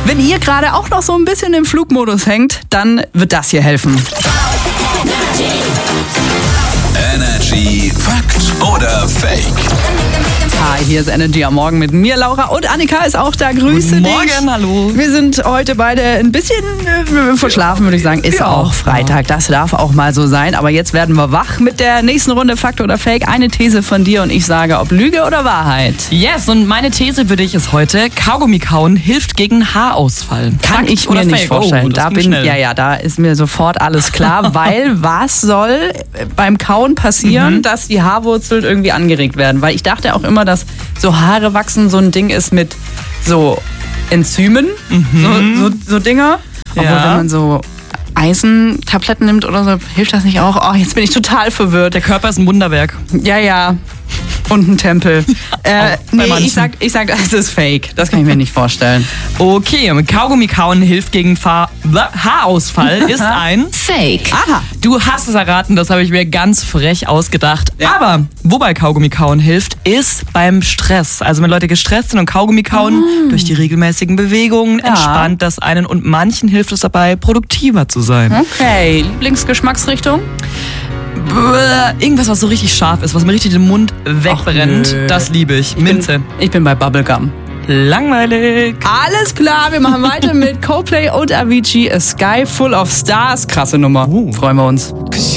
Wenn ihr gerade auch noch so ein bisschen im Flugmodus hängt, dann wird das hier helfen. Energy Fakt oder Fake? Hi, hier ist Energy am Morgen mit mir, Laura, und Annika ist auch da. Grüße Guten dich. Morgen, hallo. Wir sind heute beide ein bisschen verschlafen, würde ich sagen. Ist Ja. auch Freitag, das darf auch mal so sein. Aber jetzt werden wir wach mit der nächsten Runde Fakt oder Fake. Eine These von dir und ich sage, ob Lüge oder Wahrheit. Yes, und meine These für dich ist heute, Kaugummi kauen hilft gegen Haarausfall. Kann Fakt ich oder mir nicht Fake? vorstellen. Oh, das Da ging schnell. da ist mir sofort alles klar, weil was soll beim Kauen passieren, dass die Haarwurzeln irgendwie angeregt werden? Weil ich dachte auch immer, dass so Haare wachsen so ein Ding ist mit so Enzymen, so Dinger. Obwohl, Ja. wenn man so Eisentabletten nimmt oder so, hilft das nicht auch? Oh, jetzt bin ich total verwirrt. Der Körper ist ein Wunderwerk. Ja. Und ein Tempel. bei Nee, manchen. ich sag, das ist fake. Das kann ich mir nicht vorstellen. Okay, Kaugummi kauen hilft gegen Haarausfall ist ein Fake. Aha. Du hast es erraten, das habe ich mir ganz frech ausgedacht. Ja. Aber wobei Kaugummi kauen hilft, ist beim Stress. Also wenn Leute gestresst sind und Kaugummi kauen, durch die regelmäßigen Bewegungen entspannt das einen und manchen hilft es dabei, produktiver zu sein. Okay, Lieblingsgeschmacksrichtung? Irgendwas, was so richtig scharf ist, was mir richtig den Mund wegbrennt, nö. das liebe ich. Minze. Ich bin bei Bubblegum. Langweilig. Alles klar, wir machen weiter mit Coldplay und Avicii, A Sky Full of Stars. Krasse Nummer. Freuen wir uns.